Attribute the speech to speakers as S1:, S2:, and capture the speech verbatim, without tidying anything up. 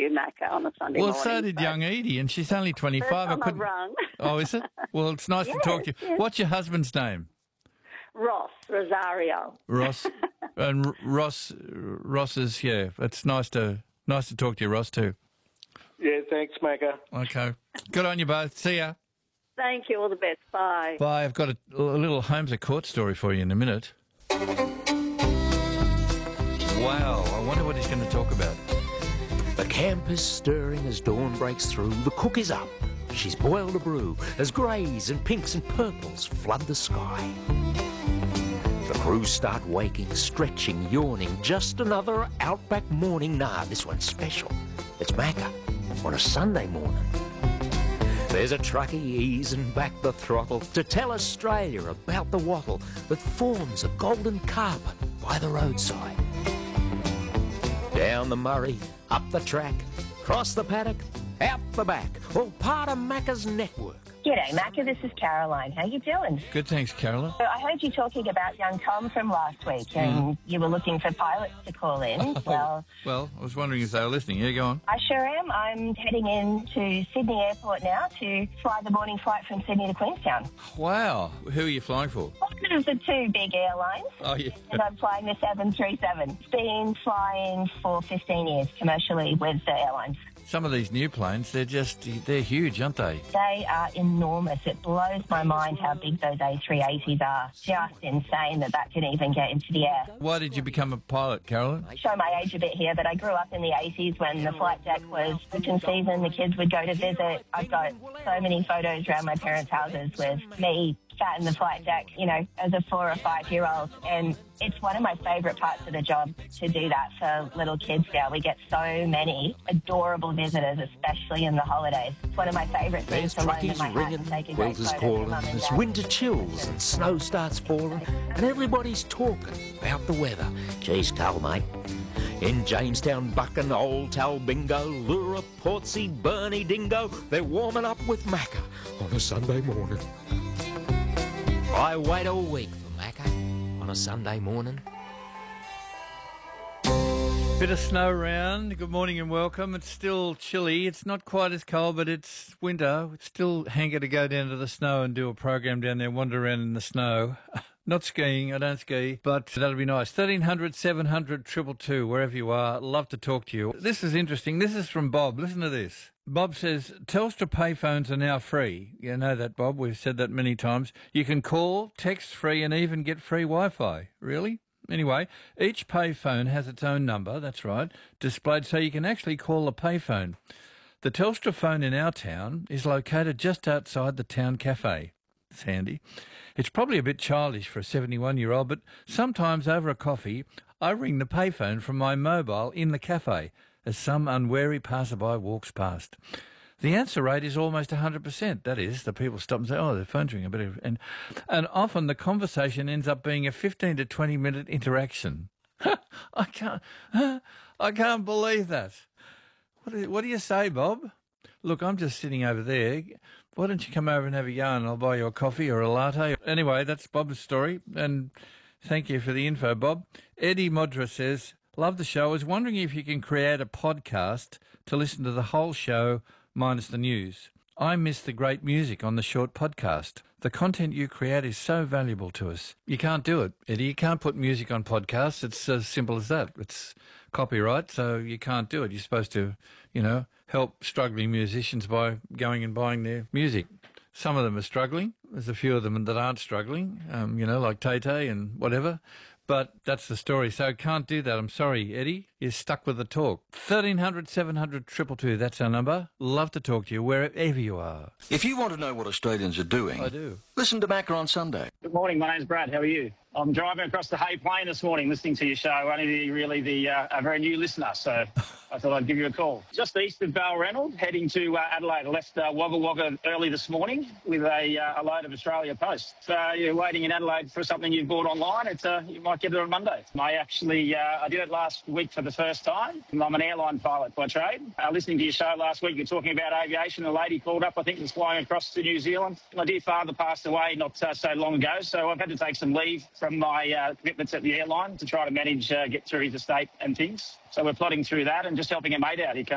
S1: you, Macca, on a Sunday
S2: well,
S1: morning.
S2: so did
S1: so.
S2: young Edie, and she's only twenty-five.
S1: First
S2: I
S1: time I've
S2: couldn't...
S1: rung.
S2: Oh, is it? Well, it's nice
S1: yes,
S2: to talk to you.
S1: Yes.
S2: What's your husband's name?
S1: Ross, Rosario.
S2: Ross. and R- Ross, Ross is, yeah, it's nice to nice to talk to you, Ross, too.
S3: Yeah, thanks, Macca.
S2: Okay. Good on you both. See ya.
S1: Thank you. All the best. Bye.
S2: Bye. I've got a, a little Holmes at Court story for you in a minute. Wow. I wonder what he's going to talk about.
S4: The camp is stirring as dawn breaks through. The cook is up. She's boiled a brew as greys and pinks and purples flood the sky. The crew start waking, stretching, yawning. Just another outback morning. Nah, this one's special. It's Macca on a Sunday morning. There's a truckie easing back the throttle to tell Australia about the wattle that forms a golden carpet by the roadside. Down the Murray, up the track, across the paddock, out the back, all part of Macca's network.
S5: G'day, Macca. This is Caroline. How you doing?
S2: Good, thanks, Caroline.
S5: So I heard you talking about young Tom from last week, and mm. you were looking for pilots to call in.
S2: Oh,
S5: well,
S2: well, I was wondering if they were listening. Yeah, go on.
S5: I sure am. I'm heading in to Sydney Airport now to fly the morning flight from Sydney to Queenstown.
S2: Wow. Who are you flying for?
S5: One of the two big airlines.
S2: Oh, yeah.
S5: And I'm flying the seven three seven. It's been flying for fifteen years commercially with the airlines.
S2: Some of these new planes, they're just, they're huge, aren't they?
S5: They are enormous. It blows my mind how big those A three eighties are. Just insane that that can even get into the air.
S2: Why did you become a pilot, Caroline?
S5: Show my age a bit here, but I grew up in the eighties when the flight deck was open season. The kids would go to visit. I've got so many photos around my parents' houses with me sat in the flight deck, you know, as a four or five-year-old. And it's one of my favourite parts of the job to do that for little kids now. We get so many adorable visitors, especially in the holidays. It's one of my favourite things to learn in my hat and take a great
S4: Quilters
S5: photo
S4: calling,
S5: for mum and
S4: as
S5: dad.
S4: winter chills and snow starts falling, and everybody's talking about the weather. Geez, cold, mate. In Jamestown, Buchan, Old Talbingo, Lura, Portsea, Burnie, Dingo, they're warming up with Macca on a Sunday morning. I wait all week for Macca on a Sunday morning.
S2: Bit of snow around. Good morning and welcome. It's still chilly. It's not quite as cold, but it's winter. It's still hanker to go down to the snow and do a program down there, wander around in the snow. Not skiing, I don't ski, but that'll be nice. thirteen hundred, seven hundred, two two two, wherever you are. Love to talk to you. This is interesting. This is from Bob. Listen to this. Bob says, Telstra payphones are now free. You know that, Bob. We've said that many times. You can call, text free, and even get free Wi-Fi. Really? Anyway, each payphone has its own number, that's right, displayed so you can actually call the payphone. The Telstra phone in our town is located just outside the town cafe. It's handy. It's probably a bit childish for a seventy-one-year-old, but sometimes over a coffee, I ring the payphone from my mobile in the cafe as some unwary passerby walks past. The answer rate is almost one hundred percent. That is, the people stop and say, oh, their phone's ringing. But and, and often the conversation ends up being a fifteen to twenty minute interaction. I can't, I can't believe that. What do, what do you say, Bob? Look, I'm just sitting over there. Why don't you come over and have a yarn? I'll buy you a coffee or a latte. Anyway, that's Bob's story, and thank you for the info, Bob. Eddie Modra says, love the show. I was wondering if you can create a podcast to listen to the whole show minus the news. I miss the great music on the short podcast. The content you create is so valuable to us. You can't do it, Eddie. You can't put music on podcasts. It's as simple as that. It's copyright, so you can't do it. You're supposed to, you know, help struggling musicians by going and buying their music. Some of them are struggling. There's a few of them that aren't struggling, um, you know, like Tay-Tay and whatever. But that's the story. So can't do that. I'm sorry, Eddie. You're stuck with the talk. thirteen hundred, seven hundred, two two two. That's our number. Love to talk to you wherever you are.
S6: If you want to know what Australians are doing,
S2: I do.
S6: Listen to Macca on Sunday.
S7: Good morning. My name's Brad. How are you? I'm driving across the Hay Plain this morning listening to your show. Only really the uh, a very new listener, so I thought I'd give you a call. Just east of Balranald, heading to uh, Adelaide. I left uh, Wagga Wagga early this morning with a, uh, a load of Australia Post. So you're waiting in Adelaide for something you've bought online. It's uh, you might get it on Monday. I actually uh, I did it last week for the first time. I'm an airline pilot by trade. Uh, listening to your show last week, you're talking about aviation. A lady called up, I think, was flying across to New Zealand. My dear father passed away not uh, so long ago, so I've had to take some leave from my uh, commitments at the airline to try to manage, uh, get through his estate and things. So we're plodding through that and just helping a mate out. He